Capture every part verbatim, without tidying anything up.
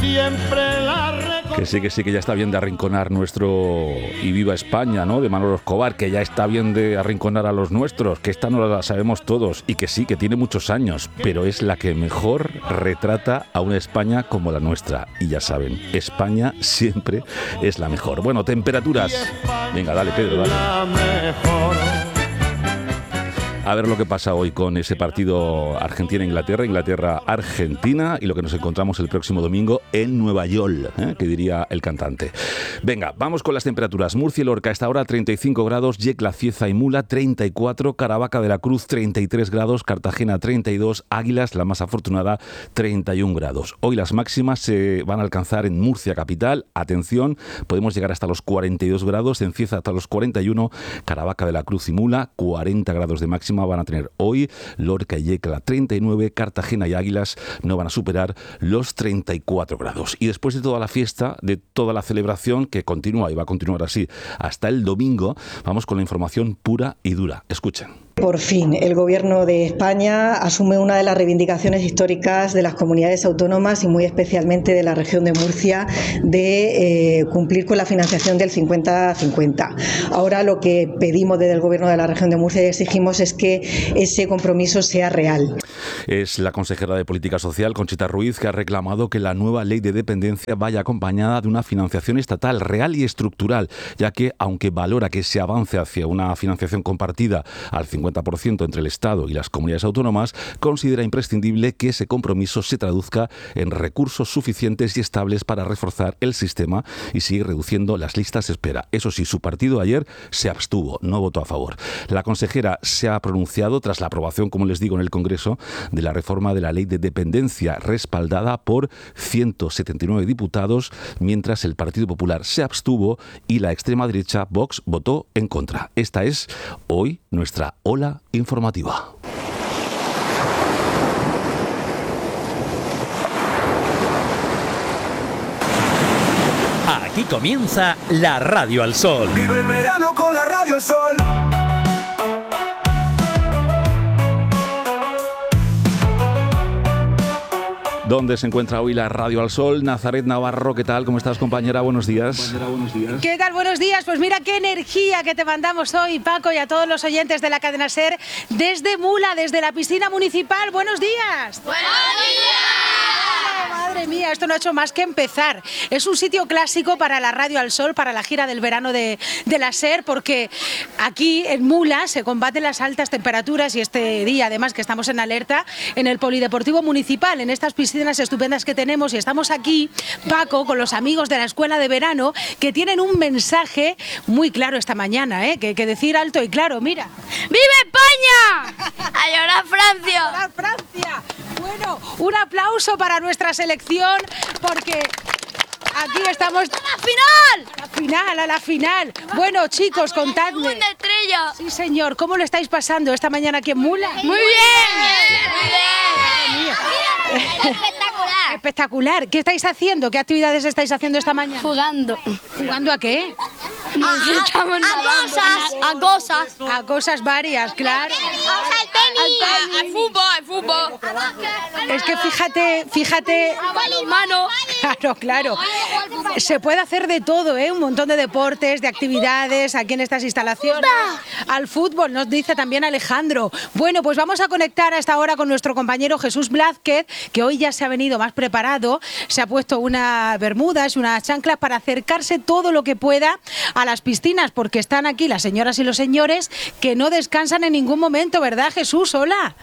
siempre la Que sí, que sí, que ya está bien de arrinconar nuestro Y viva España, ¿no? De Manolo Escobar, que ya está bien de arrinconar a los nuestros, que esta no la sabemos todos y que sí, que tiene muchos años, pero es la que mejor retrata a una España como la nuestra. Y ya saben, España siempre es la mejor. Bueno, temperaturas. Venga, dale, Pedro, dale. A ver lo que pasa hoy con ese partido Argentina-Inglaterra, Inglaterra-Argentina y lo que nos encontramos el próximo domingo en Nueva York, ¿eh? Que diría el cantante. Venga, vamos con las temperaturas. Murcia y Lorca a esta hora treinta y cinco grados, Yecla, Cieza y Mula treinta y cuatro, Caravaca de la Cruz treinta y tres grados, Cartagena treinta y dos, Águilas, la más afortunada, treinta y un grados. Hoy las máximas se van a alcanzar en Murcia capital, atención, podemos llegar hasta los cuarenta y dos grados, en Cieza hasta los cuarenta y uno, Caravaca de la Cruz y Mula, cuarenta grados de máxima van a tener hoy, Lorca y Yecla treinta y nueve, Cartagena y Águilas no van a superar los treinta y cuatro grados. Y después de toda la fiesta, de toda la celebración que continúa y va a continuar así hasta el domingo, vamos con la información pura y dura. Escuchen. Por fin, el Gobierno de España asume una de las reivindicaciones históricas de las comunidades autónomas y muy especialmente de la región de Murcia de eh, cumplir con la financiación del cincuenta cincuenta. Ahora lo que pedimos desde el Gobierno de la región de Murcia y exigimos es que ese compromiso sea real. Es la consejera de Política Social, Conchita Ruiz, que ha reclamado que la nueva ley de dependencia vaya acompañada de una financiación estatal real y estructural, ya que, aunque valora que se avance hacia una financiación compartida al cincuenta por ciento entre el Estado y las comunidades autónomas, considera imprescindible que ese compromiso se traduzca en recursos suficientes y estables para reforzar el sistema y seguir reduciendo las listas de espera. Eso sí, su partido ayer se abstuvo, no votó a favor. La consejera se ha pronunciado tras la aprobación, como les digo, en el Congreso de la reforma de la ley de dependencia, respaldada por ciento setenta y nueve diputados, mientras el Partido Popular se abstuvo y la extrema derecha, Vox, votó en contra. Esta es hoy nuestra ola informativa. Aquí comienza la Radio al Sol. Vive el verano con la Radio al Sol. ¿Dónde se encuentra hoy la Radio al Sol? Nazaret Navarro, ¿qué tal? ¿Cómo estás, compañera? Buenos días. Compañera, buenos días. ¿Qué tal? Buenos días. Pues mira qué energía que te mandamos hoy, Paco, y a todos los oyentes de la cadena SER desde Mula, desde la piscina municipal. ¡Buenos días! ¡Buenos días! Madre mía, esto no ha hecho más que empezar. Es un sitio clásico para la Radio al Sol, para la gira del verano de, de la SER, porque aquí en Mula se combaten las altas temperaturas y este día, además, que estamos en alerta, en el Polideportivo Municipal, en estas piscinas estupendas que tenemos, y estamos aquí, Paco, con los amigos de la Escuela de Verano, que tienen un mensaje muy claro esta mañana, ¿eh? que, que decir alto y claro, mira. ¡Viva España! ¡A llorar Francia! ¡A llorar Francia! Bueno, un aplauso para nuestra selección, porque aquí estamos... ¡A la final! A la final, a la final. Bueno, chicos, contadme. ¡Segunda estrella! Sí, señor. ¿Cómo lo estáis pasando esta mañana aquí en Mula? ¡Muy bien! ¡Muy bien! ¡Espectacular! Espectacular. ¿Qué estáis haciendo? ¿Qué actividades estáis haciendo esta mañana? Jugando. ¿Jugando a qué? A, a, a cosas. A cosas. A cosas varias, claro. Al tenis. Al fútbol, al fútbol. Es que fíjate, fíjate... A balonmano. Claro, claro. Se puede hacer de todo, ¿eh? Un montón de deportes, de actividades aquí en estas instalaciones. Al fútbol, nos dice también Alejandro. Bueno, pues vamos a conectar a esta hora con nuestro compañero Jesús Blázquez, que hoy ya se ha venido más preparado. Se ha puesto unas bermudas y unas chanclas para acercarse todo lo que pueda a las piscinas, porque están aquí las señoras y los señores que no descansan en ningún momento, ¿verdad, Jesús? Hola.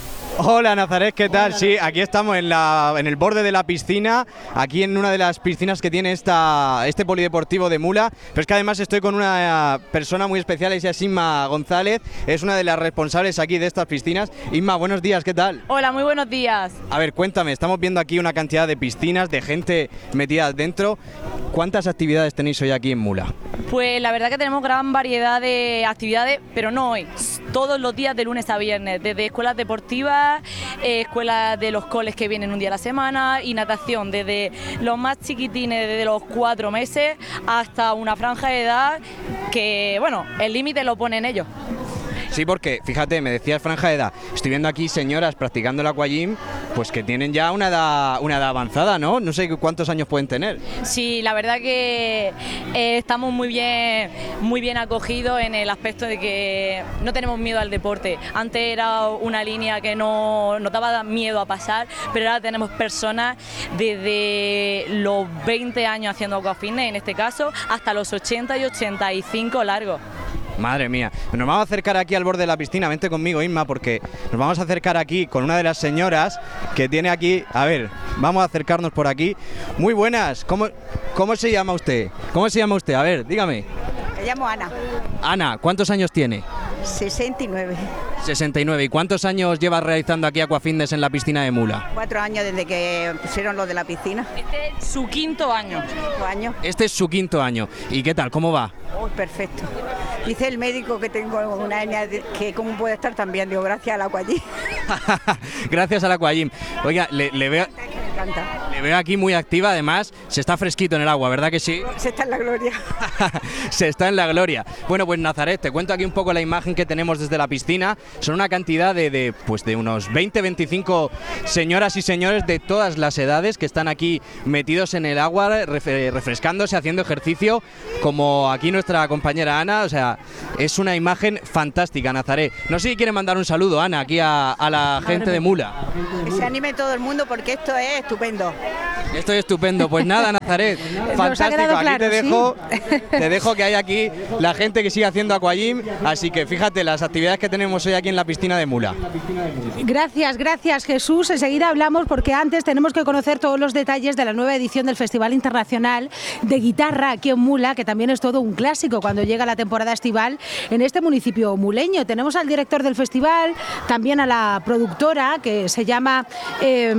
Hola, Nazaret, ¿qué tal? Sí, aquí estamos en, la, en el borde de la piscina, aquí en una de las piscinas que tiene esta, este polideportivo de Mula, pero es que además estoy con una persona muy especial, ella es Inma González, es una de las responsables aquí de estas piscinas. Inma, buenos días, ¿qué tal? Hola, muy buenos días. A ver, cuéntame, estamos viendo aquí una cantidad de piscinas, de gente metida dentro. ¿Cuántas actividades tenéis hoy aquí en Mula? Pues la verdad que tenemos gran variedad de actividades, pero no hoy, todos los días de lunes a viernes, desde escuelas deportivas, eh, escuelas de los coles que vienen un día a la semana y natación, desde los más chiquitines, desde los cuatro meses hasta una franja de edad que, bueno, el límite lo ponen ellos. Sí, porque fíjate, me decías franja de edad, estoy viendo aquí señoras practicando el aquagym, pues que tienen ya una edad, una edad avanzada, ¿no? No sé cuántos años pueden tener. Sí, la verdad que eh, estamos muy bien, muy bien acogidos en el aspecto de que no tenemos miedo al deporte. Antes era una línea que no nos daba miedo a pasar, pero ahora tenemos personas desde los veinte años haciendo aquafitness, en este caso, hasta los ochenta y ochenta y cinco largos. Madre mía, nos vamos a acercar aquí al borde de la piscina, vente conmigo, Inma, porque nos vamos a acercar aquí con una de las señoras que tiene aquí, a ver, vamos a acercarnos por aquí. Muy buenas, ¿cómo, cómo se llama usted? ¿Cómo se llama usted? A ver, dígame. Me llamo Ana. Ana, ¿cuántos años tiene? sesenta y nueve. sesenta y nueve. ¿Y cuántos años llevas realizando aquí aquafitness en la piscina de Mula? Cuatro años desde que pusieron lo de la piscina. Este es su quinto año. Cinco años. Este es su quinto año. ¿Y qué tal? ¿Cómo va? Oh, perfecto. Dice el médico que tengo una hernia, de- que cómo puede estar tan bien. Digo, gracias al agua allí. Gracias al aquagym. Oiga, le, le veo... Me encanta. Le veo aquí muy activa, además, se está fresquito en el agua, ¿verdad que sí? Se está en la gloria. Se está en la gloria. Bueno, pues Nazaret, te cuento aquí un poco la imagen que tenemos desde la piscina. Son una cantidad de, de, pues de unos veinte, veinticinco señoras y señores de todas las edades que están aquí metidos en el agua, ref- refrescándose, haciendo ejercicio, como aquí nuestra compañera Ana. O sea, es una imagen fantástica, Nazaret. No sé si quiere mandar un saludo, Ana, aquí a, a la gente de Mula. Que se anime todo el mundo porque esto es estupendo. Esto es estupendo. Pues nada, Nazaret, fantástico. quedado Aquí claro, te dejo, sí. te dejo que hay aquí la gente que sigue haciendo aquagym, así que fíjate las actividades que tenemos hoy aquí en la piscina de Mula. Gracias, gracias Jesús. Enseguida hablamos porque antes tenemos que conocer todos los detalles de la nueva edición del Festival Internacional de Guitarra aquí en Mula, que también es todo un clásico cuando llega la temporada estival en este municipio muleño. Tenemos al director del festival, también a la productora que se llama... Eh,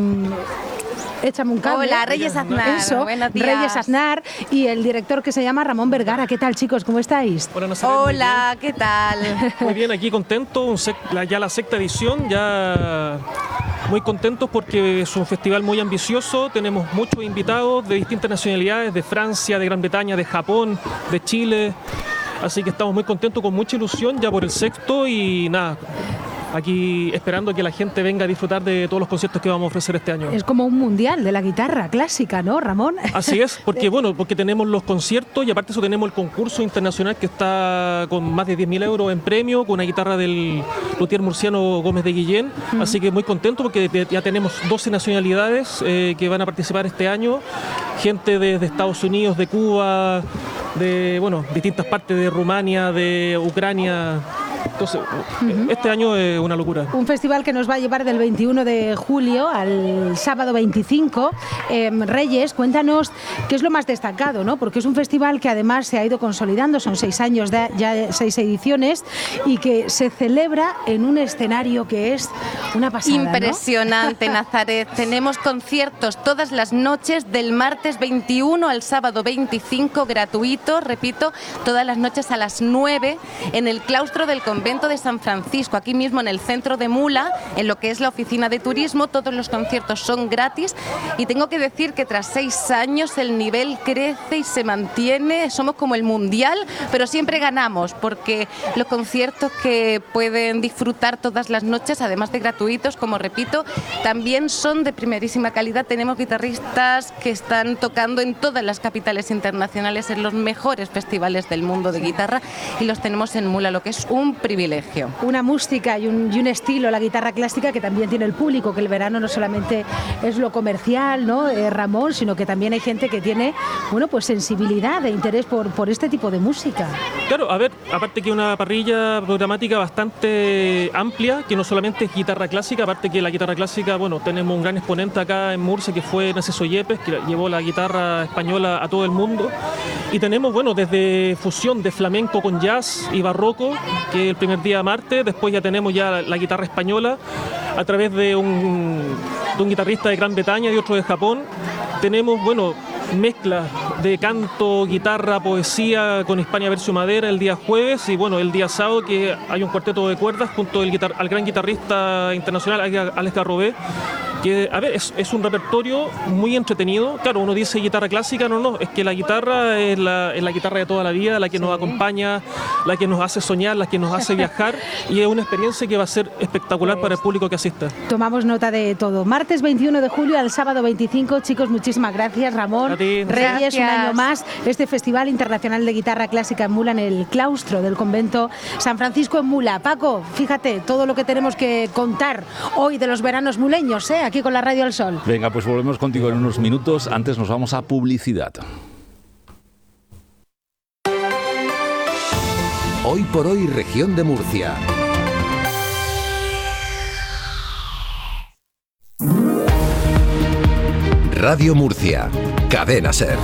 Échame un cable. Hola, Reyes Aznar. Eso, Buenos días. Reyes Aznar y el director que se llama Ramón Vergara. ¿Qué tal, chicos? ¿Cómo estáis? Hola, Nazaret, muy Hola, ¿qué tal? bien. Muy bien, aquí contento, un sec- la- ya la sexta edición, ya muy contentos porque es un festival muy ambicioso, tenemos muchos invitados de distintas nacionalidades, de Francia, de Gran Bretaña, de Japón, de Chile, así que estamos muy contentos, con mucha ilusión ya por el sexto y nada, aquí esperando que la gente venga a disfrutar de todos los conciertos que vamos a ofrecer este año. Es como un mundial de la guitarra clásica, ¿no, Ramón? Así es, porque bueno, porque tenemos los conciertos y aparte de eso tenemos el concurso internacional que está con más de diez mil euros en premio, con una guitarra del luthier murciano Gómez de Guillén, Ujú. así que muy contento porque te- ya tenemos doce nacionalidades eh, que van a participar este año, gente de, de Estados Unidos, de Cuba, de bueno, distintas partes de Rumania, de Ucrania. Entonces, este año es una locura. Un festival que nos va a llevar del veintiuno de julio al sábado veinticinco. Eh, Reyes, cuéntanos qué es lo más destacado, ¿no? Porque es un festival que además se ha ido consolidando, son seis años, de, ya seis ediciones, y que se celebra en un escenario que es una pasada, ¿no? Impresionante, Nazaret. Tenemos conciertos todas las noches del martes veintiuno al sábado veinticinco, gratuito, repito, todas las noches a las nueve en el claustro del convento de San Francisco, aquí mismo en el centro de Mula, en lo que es la oficina de turismo. Todos los conciertos son gratis y tengo que decir que tras seis años el nivel crece y se mantiene. Somos como el mundial, pero siempre ganamos porque los conciertos que pueden disfrutar todas las noches, además de gratuitos, como repito, también son de primerísima calidad. Tenemos guitarristas que están tocando en todas las capitales internacionales, en los mejores festivales del mundo de guitarra, y los tenemos en Mula, lo que es un privilegio. Una música y un, y un estilo, la guitarra clásica, que también tiene el público, que el verano no solamente es lo comercial, ¿no, eh, Ramón? Sino que también hay gente que tiene, bueno, pues sensibilidad e interés por, por este tipo de música. Claro, a ver, aparte que una parrilla programática bastante amplia, que no solamente es guitarra clásica, aparte que la guitarra clásica, bueno, tenemos un gran exponente acá en Murcia que fue Narciso Yepes, que llevó la guitarra española a todo el mundo. Y tenemos, bueno, desde fusión de flamenco con jazz y barroco, que el primer día martes, después ya tenemos ya la, la guitarra española a través de un, de un guitarrista de Gran Bretaña y otro de Japón. Tenemos, bueno, mezclas de canto, guitarra, poesía con Hispania Versio Madera el día jueves, y bueno, el día sábado que hay un cuarteto de cuerdas junto al, guitar- al gran guitarrista internacional Alex Garrobé, que, a ver, es, es un repertorio muy entretenido. Claro, uno dice guitarra clásica, no, no, es que la guitarra es la, es la guitarra de toda la vida, la que sí. nos acompaña, la que nos hace soñar, la que nos hace viajar, y es una experiencia que va a ser espectacular pues, para el público que asista. Tomamos nota de todo. Martes veintiuno de julio al sábado veinticinco, chicos, muchísimas gracias, Ramón. Reyes, gracias. Un año más, este Festival Internacional de Guitarra Clásica en Mula, en el claustro del convento San Francisco en Mula. Paco, fíjate, todo lo que tenemos que contar hoy de los veranos muleños, ¿eh? Aquí con la Radio al Sol. Venga, pues volvemos contigo en unos minutos. Antes nos vamos a publicidad. Hoy por hoy, región de Murcia. Radio Murcia, Cadena Ser.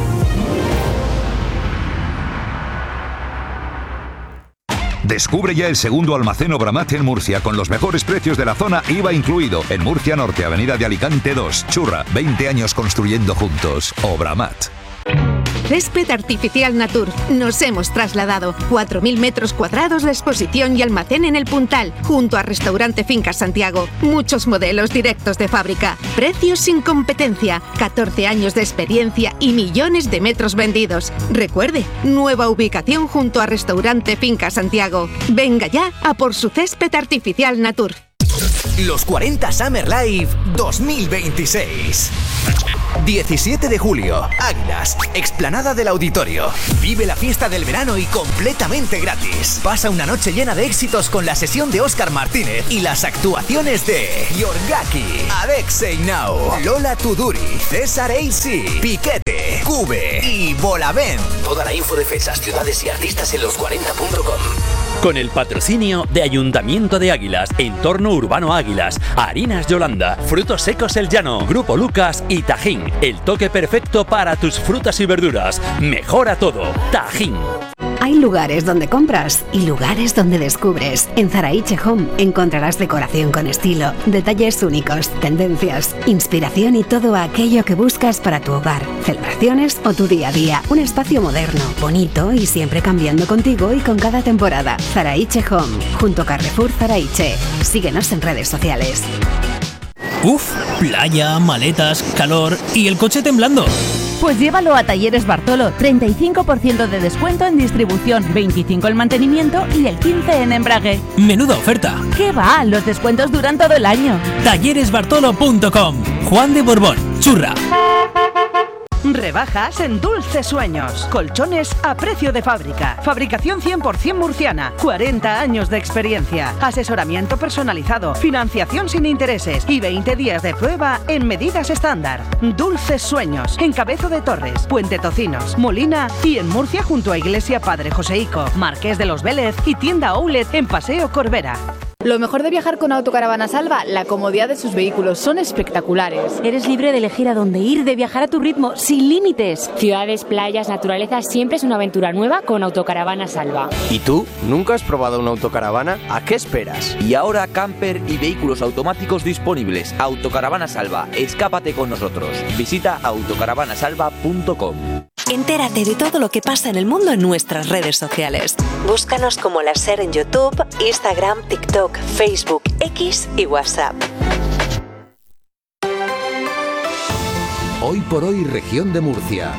Descubre ya el segundo almacén Obramat en Murcia con los mejores precios de la zona, I V A incluido. En Murcia Norte, Avenida de Alicante dos, Churra, veinte años construyendo juntos. Obramat. Césped Artificial Natur. Nos hemos trasladado. cuatro mil metros cuadrados de exposición y almacén en el Puntal, junto a Restaurante Fincas Santiago. Muchos modelos directos de fábrica. Precios sin competencia. catorce años de experiencia y millones de metros vendidos. Recuerde, nueva ubicación junto a Restaurante Fincas Santiago. Venga ya a por su Césped Artificial Natur. Los cuarenta Summer Live dos mil veintiséis. diecisiete de julio, Águilas, explanada del Auditorio. Vive la fiesta del verano y completamente gratis. Pasa una noche llena de éxitos con la sesión de Óscar Martínez y las actuaciones de Yorgaki, Alexei Now, Lola Tuduri, César A C, Piquete, Cube y Bolavent. Toda la info de fechas, ciudades y artistas en los cuarenta punto com. Con el patrocinio de Ayuntamiento de Águilas, Entorno Urbano Águilas, Harinas Yolanda, Frutos Secos El Llano, Grupo Lucas y Tajín. El toque perfecto para tus frutas y verduras. Mejora todo. Tajín. Hay lugares donde compras y lugares donde descubres. En Zaraiche Home encontrarás decoración con estilo, detalles únicos, tendencias, inspiración y todo aquello que buscas para tu hogar, celebraciones o tu día a día. Un espacio moderno, bonito y siempre cambiando contigo y con cada temporada. Zaraiche Home, junto a Carrefour Zaraiche. Síguenos en redes sociales. Uf, playa, maletas, calor y el coche temblando. Pues llévalo a Talleres Bartolo, treinta y cinco por ciento de descuento en distribución, veinticinco por ciento en mantenimiento y el quince por ciento en embrague. Menuda oferta. ¿Qué va? Los descuentos duran todo el año. talleres bartolo punto com. Juan de Borbón, Churra. Rebajas en Dulces Sueños. Colchones a precio de fábrica. Fabricación cien por ciento murciana. cuarenta años de experiencia. Asesoramiento personalizado. Financiación sin intereses. Y veinte días de prueba en medidas estándar. Dulces Sueños. En Cabezo de Torres, Puente Tocinos, Molina y en Murcia junto a Iglesia Padre Joseico, Marqués de los Vélez y tienda Outlet en Paseo Corbera. Lo mejor de viajar con Autocaravana Salva, la comodidad de sus vehículos, son espectaculares. Eres libre de elegir a dónde ir, de viajar a tu ritmo, sin límites. Ciudades, playas, naturaleza, siempre es una aventura nueva con Autocaravana Salva. ¿Y tú? ¿Nunca has probado una autocaravana? ¿A qué esperas? Y ahora camper y vehículos automáticos disponibles. Autocaravana Salva, escápate con nosotros. Visita autocaravana salva punto com. Entérate de todo lo que pasa en el mundo en nuestras redes sociales. Búscanos como La Ser en YouTube, Instagram, TikTok, Facebook, X y WhatsApp. Hoy por hoy, región de Murcia.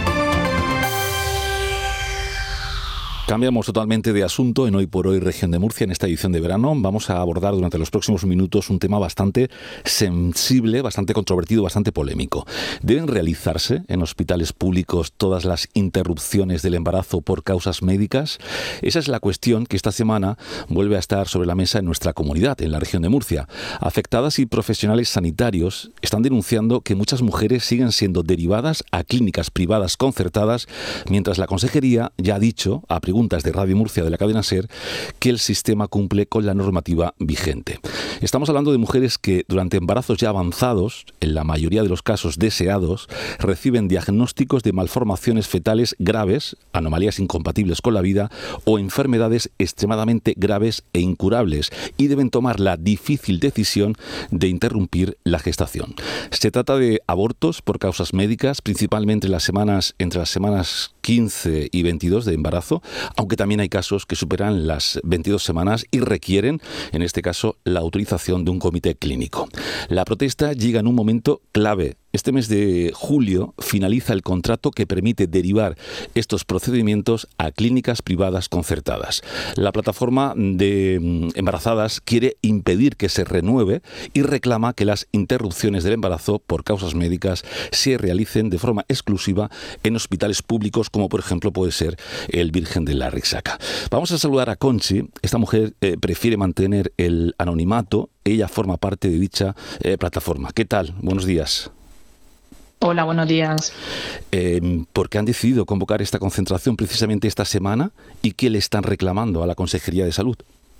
Cambiamos totalmente de asunto en Hoy por Hoy, región de Murcia. En esta edición de verano vamos a abordar durante los próximos minutos un tema bastante sensible, bastante controvertido, bastante polémico. ¿Deben realizarse en hospitales públicos todas las interrupciones del embarazo por causas médicas? Esa es la cuestión que esta semana vuelve a estar sobre la mesa en nuestra comunidad, en la región de Murcia. Afectadas y profesionales sanitarios están denunciando que muchas mujeres siguen siendo derivadas a clínicas privadas concertadas, mientras la Consejería ya ha dicho, a preguntas de Radio Murcia de la cadena SER, que el sistema cumple con la normativa vigente. Estamos hablando de mujeres que durante embarazos ya avanzados, en la mayoría de los casos deseados, reciben diagnósticos de malformaciones fetales graves, anomalías incompatibles con la vida o enfermedades extremadamente graves e incurables, y deben tomar la difícil decisión de interrumpir la gestación. Se trata de abortos por causas médicas, principalmente las semanas, entre las semanas quince y veintidós de embarazo, aunque también hay casos que superan las veintidós semanas y requieren, en este caso, la autorización de un comité clínico. La protesta llega en un momento clave. Este mes de julio finaliza el contrato que permite derivar estos procedimientos a clínicas privadas concertadas. La plataforma de embarazadas quiere impedir que se renueve y reclama que las interrupciones del embarazo por causas médicas se realicen de forma exclusiva en hospitales públicos, como por ejemplo puede ser el Virgen de la Risaca. Vamos a saludar a Conchi. Esta mujer eh, prefiere mantener el anonimato. Ella forma parte de dicha eh, plataforma. ¿Qué tal? Buenos días. Hola, buenos días. Eh, ¿Por qué han decidido convocar esta concentración precisamente esta semana y qué le están reclamando a la Consejería de Salud?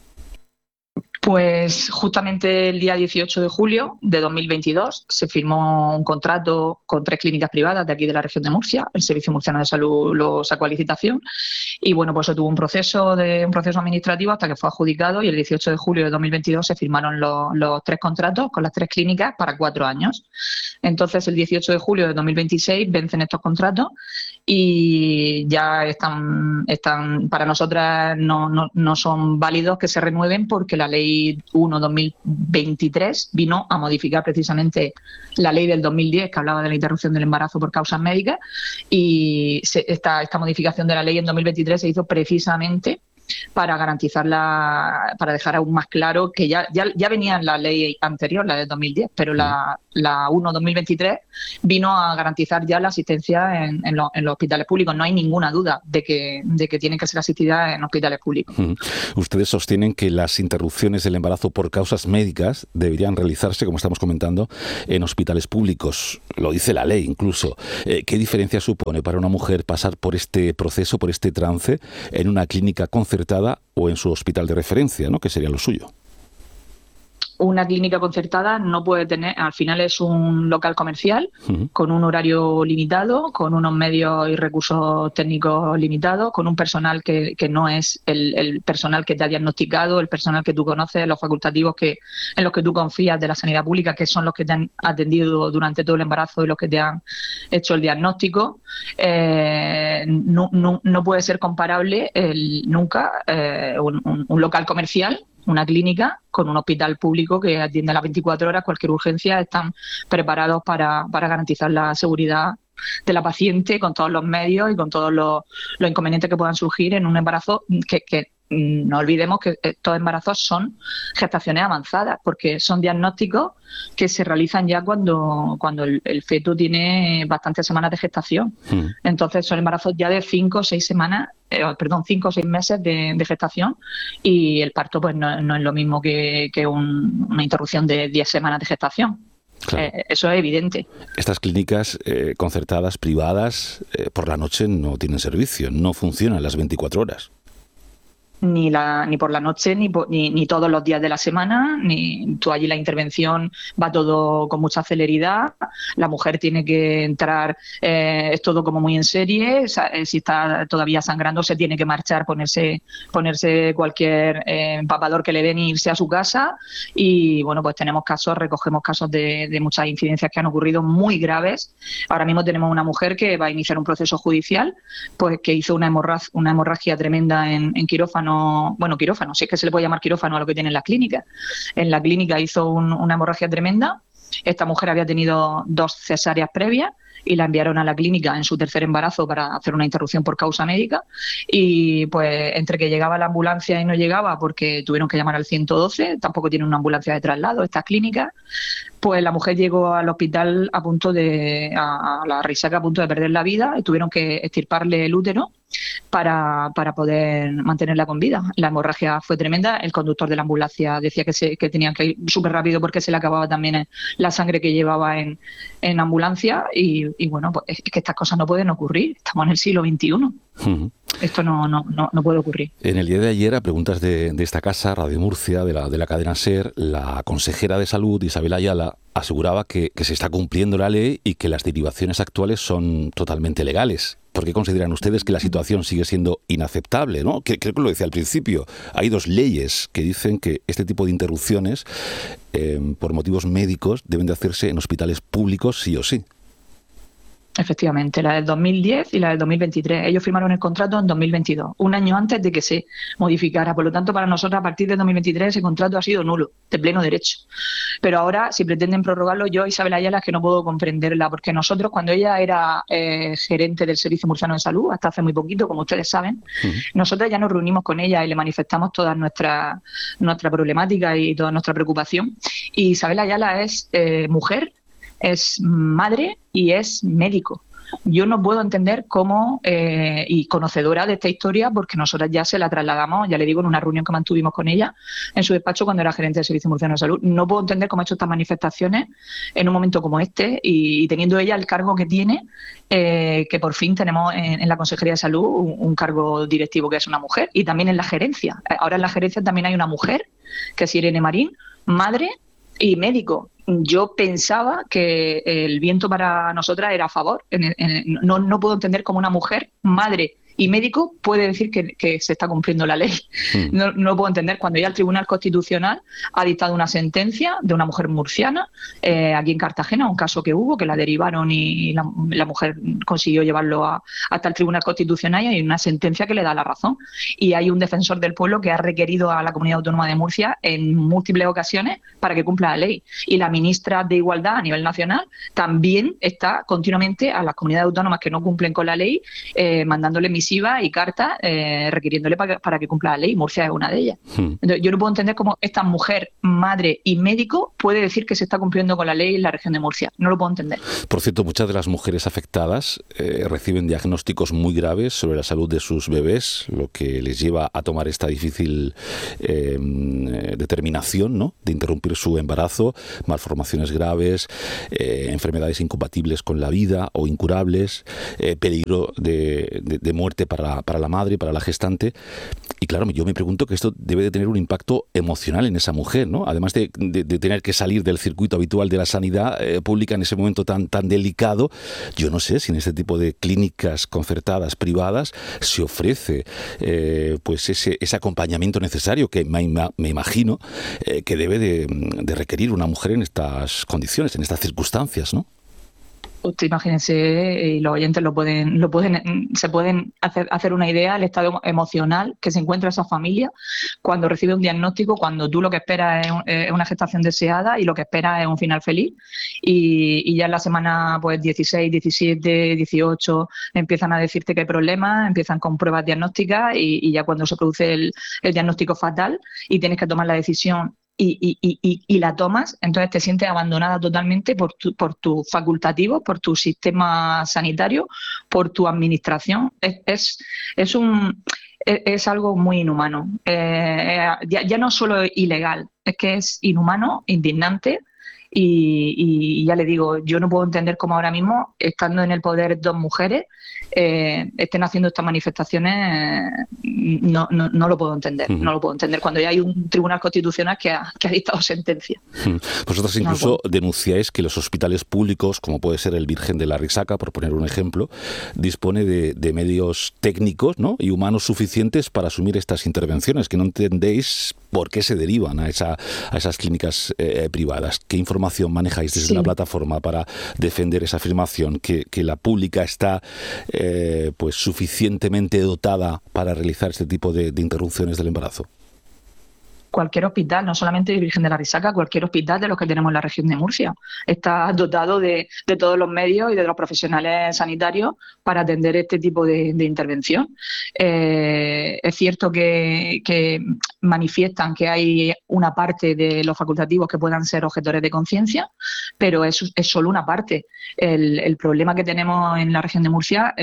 Pues justamente el día dieciocho de julio de dos mil veintidós se firmó un contrato con tres clínicas privadas de aquí de la región de Murcia. El Servicio Murciano de Salud lo sacó a licitación y bueno, pues se tuvo un proceso de un proceso administrativo hasta que fue adjudicado y el dieciocho de julio de dos mil veintidós se firmaron los, los tres contratos con las tres clínicas para cuatro años. Entonces el dieciocho de julio de dos mil veintiséis vencen estos contratos y ya están, están para nosotras no, no, no son válidos que se renueven porque la ley uno barra dos mil veintitrés vino a modificar precisamente la ley del dos mil diez que hablaba de la interrupción del embarazo por causas médicas y se, esta, esta modificación de la ley en dos mil veintitrés se hizo precisamente para garantizar la, para dejar aún más claro que ya, ya, ya venía en la ley anterior, la de dos mil diez, pero la, la uno barra dos mil veintitrés vino a garantizar ya la asistencia en, en, lo, en los hospitales públicos. No hay ninguna duda de que, de que tienen que ser asistidas en hospitales públicos. Uh-huh. Ustedes sostienen que las interrupciones del embarazo por causas médicas deberían realizarse, como estamos comentando, en hospitales públicos. Lo dice la ley incluso. Eh, ¿Qué diferencia supone para una mujer pasar por este proceso, por este trance, en una clínica concertada o en su hospital de referencia, ¿no? Que sería lo suyo? Una clínica concertada no puede tener, al final es un local comercial uh-huh. con un horario limitado, con unos medios y recursos técnicos limitados, con un personal que, que no es el, el personal que te ha diagnosticado, el personal que tú conoces, los facultativos que en los que tú confías de la sanidad pública, que son los que te han atendido durante todo el embarazo y los que te han hecho el diagnóstico. Eh, no, no, no puede ser comparable el, nunca eh, un, un, un local comercial, una clínica con un hospital público que atiende a las veinticuatro horas, cualquier urgencia, están preparados para, para garantizar la seguridad de la paciente con todos los medios y con todos los, los inconvenientes que puedan surgir en un embarazo que, que no olvidemos que estos embarazos son gestaciones avanzadas porque son diagnósticos que se realizan ya cuando, cuando el, el feto tiene bastantes semanas de gestación. Mm. Entonces son embarazos ya de cinco o seis semanas, eh, perdón, cinco o seis meses de, de gestación y el parto pues no, no es lo mismo que, que un, una interrupción de diez semanas de gestación. Claro. Eh, eso es evidente. Estas clínicas eh, concertadas, privadas, eh, por la noche no tienen servicio, no funcionan las veinticuatro horas. Ni, la, ni por la noche, ni, por, ni ni todos los días de la semana, ni tú allí la intervención va todo con mucha celeridad, la mujer tiene que entrar, eh, es todo como muy en serie, si está todavía sangrando se tiene que marchar, ponerse ponerse cualquier eh, empapador que le den e irse a su casa y bueno, pues tenemos casos, recogemos casos de, de muchas incidencias que han ocurrido muy graves. Ahora mismo tenemos una mujer que va a iniciar un proceso judicial, pues que hizo una hemorragia, una hemorragia tremenda en, en quirófano. Bueno, quirófano, si es que se le puede llamar quirófano a lo que tiene en la clínica. En la clínica hizo un, una hemorragia tremenda. Esta mujer había tenido dos cesáreas previas y la enviaron a la clínica en su tercer embarazo para hacer una interrupción por causa médica y pues entre que llegaba la ambulancia y no llegaba porque tuvieron que llamar al ciento doce, tampoco tienen una ambulancia de traslado estas clínicas, pues la mujer llegó al hospital a punto de, a, a la Risaca a punto de perder la vida y tuvieron que extirparle el útero para, para poder mantenerla con vida. La hemorragia fue tremenda, el conductor de la ambulancia decía que, se, que tenían que ir súper rápido porque se le acababa también la sangre que llevaba en, en ambulancia y, y bueno, pues es que estas cosas no pueden ocurrir, estamos en el siglo veintiuno. Uh-huh. Esto no, no, no, no puede ocurrir. En el día de ayer, a preguntas de, de esta casa, Radio Murcia, de la, de la cadena SER, la consejera de Salud, Isabel Ayala, aseguraba que, que se está cumpliendo la ley y que las derivaciones actuales son totalmente legales. ¿Por qué consideran ustedes que la situación sigue siendo inaceptable, ¿no? Que, creo que lo decía al principio. Hay dos leyes que dicen que este tipo de interrupciones eh, por motivos médicos deben de hacerse en hospitales públicos sí o sí. Efectivamente, la del dos mil diez y la del dos mil veintitrés. Ellos firmaron el contrato en dos mil veintidós, un año antes de que se modificara. Por lo tanto, para nosotros, a partir de dos mil veintitrés, ese contrato ha sido nulo, de pleno derecho. Pero ahora, si pretenden prorrogarlo, yo, Isabel Ayala, es que no puedo comprenderla, porque nosotros, cuando ella era eh, gerente del Servicio Murciano de Salud, hasta hace muy poquito, como ustedes saben, uh-huh. nosotros ya nos reunimos con ella y le manifestamos toda nuestra, nuestra problemática y toda nuestra preocupación. Y Isabel Ayala es eh, mujer, es madre y es médico. Yo no puedo entender cómo, eh, y conocedora de esta historia, porque nosotras ya se la trasladamos, ya le digo, en una reunión que mantuvimos con ella en su despacho cuando era gerente del Servicio Murciano de Salud. No puedo entender cómo ha hecho estas manifestaciones en un momento como este y, y teniendo ella el cargo que tiene, eh, que por fin tenemos en, en la Consejería de Salud un, un cargo directivo que es una mujer, y también en la gerencia. Ahora en la gerencia también hay una mujer, que es Irene Marín, madre y médico. Yo pensaba que el viento para nosotras era a favor. En, en, no, no puedo entender cómo una mujer, madre y médico puede decir que, que se está cumpliendo la ley. Mm. No, no lo puedo entender. Cuando ya el Tribunal Constitucional ha dictado una sentencia de una mujer murciana eh, aquí en Cartagena, un caso que hubo, que la derivaron y la, la mujer consiguió llevarlo a, hasta el Tribunal Constitucional, y hay una sentencia que le da la razón. Y hay un defensor del pueblo que ha requerido a la Comunidad Autónoma de Murcia en múltiples ocasiones para que cumpla la ley. Y la ministra de Igualdad a nivel nacional también está continuamente a las comunidades autónomas que no cumplen con la ley eh, mandándole misiva y cartas eh, requiriéndole para que, para que cumpla la ley. Murcia es una de ellas. Hmm. Entonces, yo no puedo entender cómo esta mujer, madre y médico puede decir que se está cumpliendo con la ley en la región de Murcia. No lo puedo entender. Por cierto, muchas de las mujeres afectadas eh, reciben diagnósticos muy graves sobre la salud de sus bebés, lo que les lleva a tomar esta difícil eh, determinación, ¿no?, de interrumpir su embarazo, malformaciones graves, eh, enfermedades incompatibles con la vida o incurables, eh, peligro de, de, de muerte para, para la madre, para la gestante. Y claro, yo me pregunto que esto debe de tener un impacto emocional en esa mujer, ¿no? Además de, de, de tener que salir del circuito habitual de la sanidad eh, pública en ese momento tan, tan delicado. Yo no sé si en este tipo de clínicas concertadas, privadas, se ofrece eh, pues ese, ese acompañamiento necesario que me, me imagino eh, que debe de, de requerir una mujer en estas condiciones, en estas circunstancias, ¿no? Usted imagínense, y los oyentes lo pueden, lo pueden, se pueden hacer, hacer una idea del estado emocional que se encuentra esa familia cuando recibe un diagnóstico, cuando tú lo que esperas es, es una gestación deseada y lo que esperas es un final feliz. Y, y ya en la semana pues dieciséis, diecisiete, dieciocho empiezan a decirte que hay problemas, empiezan con pruebas diagnósticas y, y ya cuando se produce el, el diagnóstico fatal y tienes que tomar la decisión Y, y, y, y la tomas, entonces te sientes abandonada totalmente por tu, por tus facultativos, por tu sistema sanitario, por tu administración. Es, es, es, un, es, es algo muy inhumano. Eh, ya, ya no solo ilegal, es que es inhumano, indignante. Y, y ya le digo, yo no puedo entender cómo ahora mismo, estando en el poder dos mujeres, eh, estén haciendo estas manifestaciones. Eh, no, no, no lo puedo entender, uh-huh. no lo puedo entender cuando ya hay un tribunal constitucional que ha, que ha dictado sentencia. Uh-huh. Vosotros incluso no, denunciáis que los hospitales públicos, como puede ser el Virgen de la Risaca, por poner un ejemplo, dispone de, de medios técnicos, ¿no?, y humanos suficientes para asumir estas intervenciones, que no entendéis por qué se derivan a, esa, a esas clínicas eh, privadas. ¿Qué información manejáis desde sí. la plataforma para defender esa afirmación, que, que la pública está eh, pues suficientemente dotada para realizar este tipo de, de interrupciones del embarazo? Cualquier hospital, no solamente Virgen de la Risaca, cualquier hospital de los que tenemos en la región de Murcia está dotado de, de todos los medios y de los profesionales sanitarios para atender este tipo de, de intervención. Eh, es cierto que, que manifiestan que hay una parte de los facultativos que puedan ser objetores de conciencia, pero es, es solo una parte. El, el problema que tenemos en la región de Murcia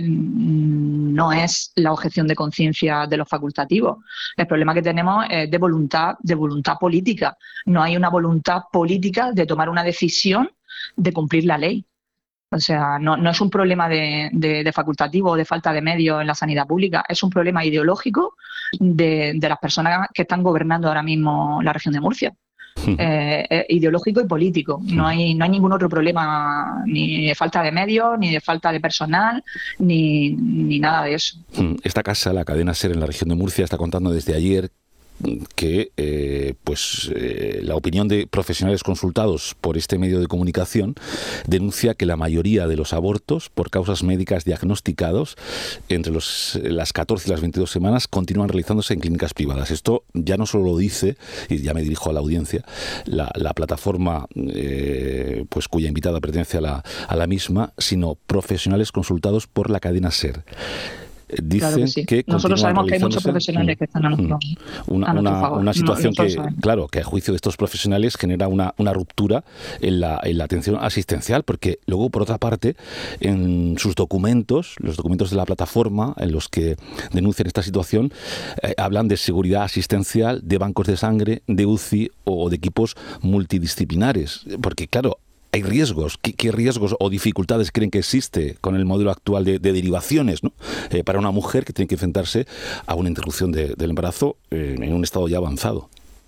no es la objeción de conciencia de los facultativos. El problema que tenemos es de voluntad de voluntad política. No hay una voluntad política de tomar una decisión de cumplir la ley. O sea, no, no es un problema de, de, de facultativo o de falta de medios en la sanidad pública, es un problema ideológico de, de las personas que están gobernando ahora mismo la región de Murcia. Eh, eh, ideológico y político. No hay, no hay ningún otro problema, ni de falta de medios, ni de falta de personal, ni, ni nada de eso. Esta casa, la cadena SER en la región de Murcia, está contando desde ayer que eh, pues eh, la opinión de profesionales consultados por este medio de comunicación denuncia que la mayoría de los abortos por causas médicas diagnosticados entre los, las catorce y las veintidós semanas continúan realizándose en clínicas privadas. Esto ya no solo lo dice, y ya me dirijo a la audiencia, la, la plataforma eh, pues cuya invitada pertenece a la, a la misma, sino profesionales consultados por la cadena SER. Dicen claro que, sí. que nosotros sabemos que hay muchos profesionales mm, que están a nuestro, una, a nuestro una, favor. una situación no, que, claro, que a juicio de estos profesionales genera una, una ruptura en la, en la atención asistencial, porque luego, por otra parte, en sus documentos, los documentos de la plataforma en los que denuncian esta situación, eh, hablan de seguridad asistencial, de bancos de sangre, de U C I o de equipos multidisciplinares, porque claro, hay riesgos. ¿Qué, ¿Qué riesgos o dificultades creen que existe con el modelo actual de, de derivaciones, ¿no? eh, para una mujer que tiene que enfrentarse a una interrupción de, del embarazo eh, en un estado ya avanzado?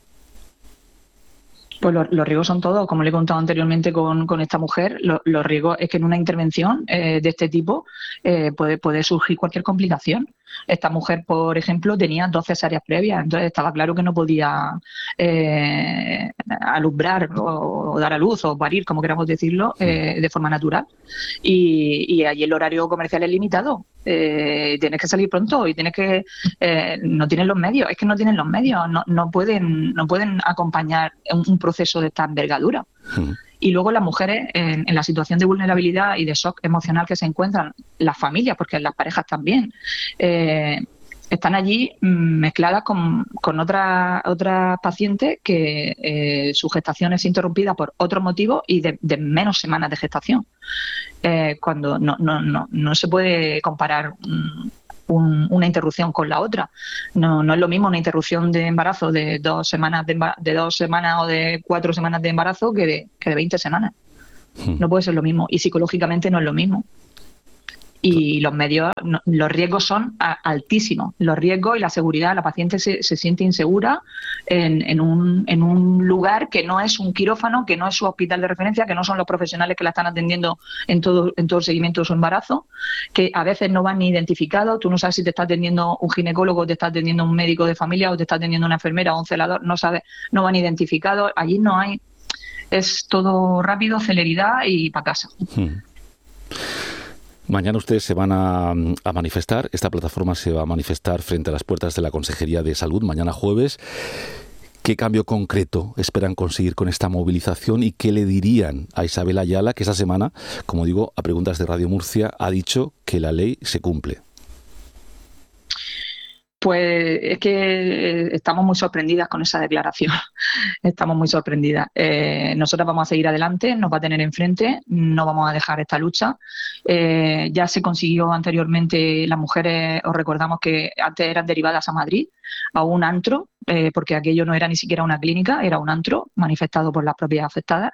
Pues los, los riesgos son todos, como le he contado anteriormente con, con esta mujer, lo, los riesgos es que en una intervención eh, de este tipo eh, puede, puede surgir cualquier complicación. Esta mujer, por ejemplo, tenía dos cesáreas previas, entonces estaba claro que no podía eh, alumbrar o, o dar a luz o parir, como queramos decirlo, eh, de forma natural. Y, y allí el horario comercial es limitado. Eh, tienes que salir pronto y tienes que eh, no tienen los medios, es que no tienen los medios, no, no pueden no pueden acompañar un, un proceso de esta envergadura. Uh-huh. Y luego las mujeres en, en la situación de vulnerabilidad y de shock emocional que se encuentran, las familias, porque las parejas también, eh, están allí mezcladas con, con otras otra pacientes que eh, su gestación es interrumpida por otros motivos y de, de menos semanas de gestación. Eh, cuando no, no, no, no se puede comparar un, una interrupción con la otra. No, no es lo mismo una interrupción de embarazo de dos semanas de, de dos semanas o de cuatro semanas de embarazo que de, que de veinte semanas. Hmm. No puede ser lo mismo y psicológicamente no es lo mismo. Y los medios, no, los riesgos son a, altísimos. Los riesgos y la seguridad, la paciente se, se siente insegura en, en, un, en un lugar que no es un quirófano, que no es su hospital de referencia, que no son los profesionales que la están atendiendo en todo, en todo el seguimiento de su embarazo, que a veces no van ni identificados. Tú no sabes si te está atendiendo un ginecólogo, te está atendiendo un médico de familia o te está atendiendo una enfermera o un celador, no sabes, no van identificados. Allí no hay, es todo rápido, celeridad y para casa. Hmm. Mañana ustedes se van a, a manifestar, esta plataforma se va a manifestar frente a las puertas de la Consejería de Salud mañana jueves. ¿Qué cambio concreto esperan conseguir con esta movilización y qué le dirían a Isabel Ayala, que esta semana, como digo, a preguntas de Radio Murcia, ha dicho que la ley se cumple? Pues es que estamos muy sorprendidas con esa declaración, estamos muy sorprendidas. Eh, nosotras vamos a seguir adelante, nos va a tener enfrente, no vamos a dejar esta lucha. Eh, ya se consiguió anteriormente, las mujeres, os recordamos que antes eran derivadas a Madrid, a un antro, eh, porque aquello no era ni siquiera una clínica, era un antro manifestado por las propias afectadas.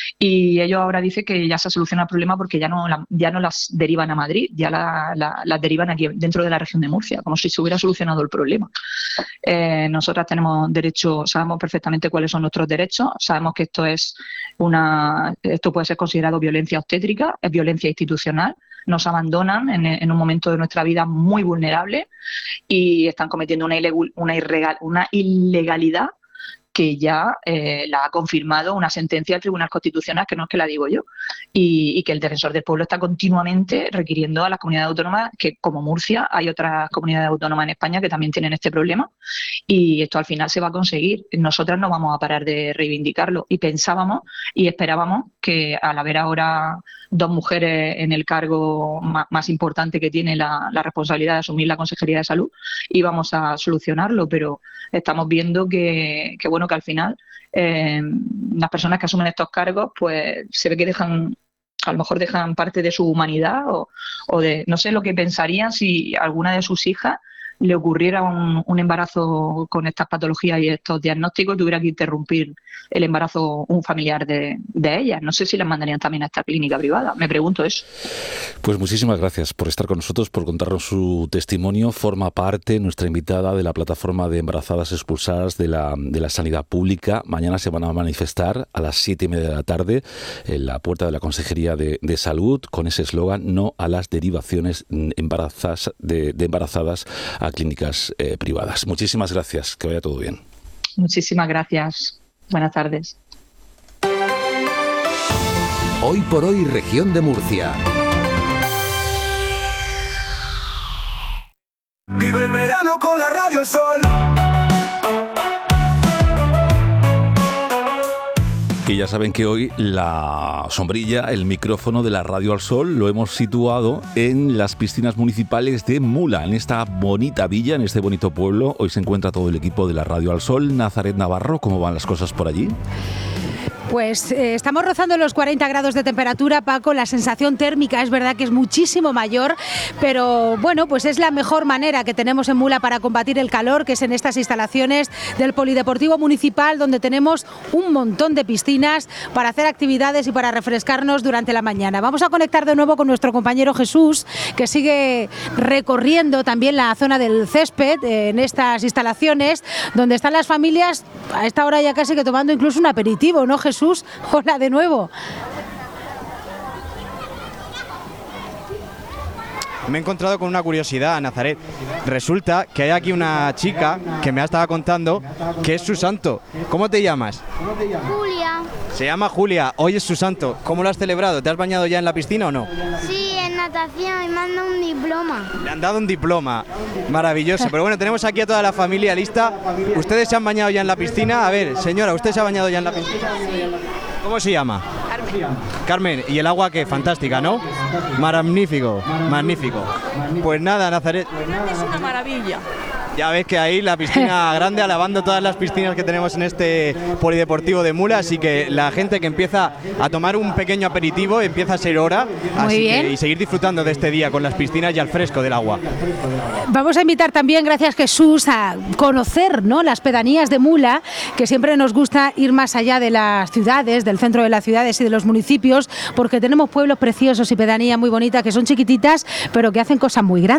Y ellos ahora dicen que ya se ha solucionado el problema porque ya no, la, ya no las derivan a Madrid, ya la, la, las derivan aquí dentro de la región de Murcia, como si se hubiera solucionado el problema. Eh, nosotras tenemos derecho, sabemos perfectamente cuáles son nuestros derechos, sabemos que esto es una, esto puede ser considerado violencia obstétrica, es violencia institucional, nos abandonan en, en un momento de nuestra vida muy vulnerable y están cometiendo una, ilegal, una, irregal, una ilegalidad que ya eh, la ha confirmado una sentencia del Tribunal Constitucional, que no es que la digo yo, y, y que el Defensor del Pueblo está continuamente requiriendo a las comunidades autónomas, que como Murcia hay otras comunidades autónomas en España que también tienen este problema, y esto al final se va a conseguir. Nosotras no vamos a parar de reivindicarlo, y pensábamos y esperábamos que al haber ahora dos mujeres en el cargo más, más importante que tiene la, la responsabilidad de asumir la Consejería de Salud, íbamos a solucionarlo, pero estamos viendo que, que bueno, que al final eh, las personas que asumen estos cargos pues se ve que dejan, a lo mejor dejan parte de su humanidad o, o de, no sé lo que pensarían si alguna de sus hijas le ocurriera un, un embarazo con estas patologías y estos diagnósticos, tuviera que interrumpir el embarazo un familiar de, de ellas. No sé si las mandarían también a esta clínica privada. Me pregunto eso. Pues muchísimas gracias por estar con nosotros, por contarnos su testimonio. Forma parte nuestra invitada de la plataforma de embarazadas expulsadas de la, de la sanidad pública. Mañana se van a manifestar a las siete y media de la tarde en la puerta de la Consejería de, de Salud con ese eslogan: no a las derivaciones embarazadas de, de embarazadas a clínicas eh, privadas. Muchísimas gracias, que vaya todo bien. Muchísimas gracias. Buenas tardes. Hoy por hoy, región de Murcia. Vive el verano con la Radio El Sol. Y ya saben que hoy la sombrilla, el micrófono de la Radio al Sol, lo hemos situado en las piscinas municipales de Mula, en esta bonita villa, en este bonito pueblo. Hoy se encuentra todo el equipo de la Radio al Sol. Nazaret Navarro, ¿cómo van las cosas por allí? Pues eh, estamos rozando los cuarenta grados de temperatura, Paco. La sensación térmica es verdad que es muchísimo mayor, pero bueno, pues es la mejor manera que tenemos en Mula para combatir el calor, que es en estas instalaciones del Polideportivo Municipal, donde tenemos un montón de piscinas para hacer actividades y para refrescarnos durante la mañana. Vamos a conectar de nuevo con nuestro compañero Jesús, que sigue recorriendo también la zona del césped eh, en estas instalaciones, donde están las familias a esta hora ya casi que tomando incluso un aperitivo, ¿no, Jesús? Jesús, hola de nuevo. Me he encontrado con una curiosidad, Nazaret. Resulta que hay aquí una chica que me ha estado contando que es su santo. ¿Cómo te llamas? Julia. Se llama Julia. Hoy es su santo. ¿Cómo lo has celebrado? ¿Te has bañado ya en la piscina o no? Sí, en natación, y me han dado un diploma. Le han dado un diploma. Maravilloso. Pero bueno, tenemos aquí a toda la familia lista. ¿Ustedes se han bañado ya en la piscina? A ver, señora, ¿usted se ha bañado ya en la piscina? Sí. ¿Cómo se llama? Carmen. Carmen, ¿y el agua qué? Fantástica, ¿no? Magnífico, magnífico. Pues nada, Nazaret. Es una maravilla. Ya ves que ahí la piscina grande, alabando todas las piscinas que tenemos en este polideportivo de Mula, así que la gente que empieza a tomar un pequeño aperitivo, empieza a ser hora, Muy así bien. que, y seguir disfrutando de este día con las piscinas y al fresco del agua. Vamos a invitar también, gracias Jesús, a conocer, ¿no?, las pedanías de Mula, que siempre nos gusta ir más allá de las ciudades, del centro de las ciudades y de los municipios, porque tenemos pueblos preciosos y pedanías muy bonitas que son chiquititas, pero que hacen cosas muy grandes.